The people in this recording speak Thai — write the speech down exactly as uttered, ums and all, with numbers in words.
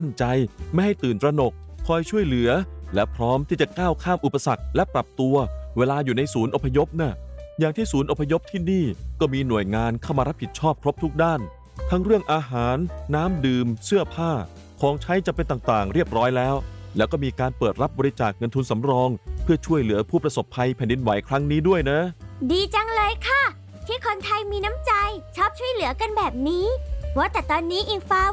ใจไม่ให้ตื่นตระหนกคอยช่วยเหลือและพร้อมที่จะก้าวข้ามอุปสรรคและปรับตัวเวลาอยู่ในศูนย์อพยพน่ะอย่างที่ศูนย์อพยพที่นี่ก็มีหน่วยงานเข้ามารับผิดชอบครบทุกด้านทั้งเรื่องอาหารน้ำดื่มเสื้อผ้าของใช้จำเป็นต่างๆเรียบร้อยแล้วแล้วก็มีการเปิดรับบริจาคเงินทุนสำรองเพื่อช่วยเหลือผู้ประสบภัยแผ่นดินไหวครั้งนี้ด้วยนะดีจังเลยค่ะที่คนไทยมีน้ำใจชอบช่วยเหลือกันแบบนี้ว่าแต่ตอนนี้อิงฟ้า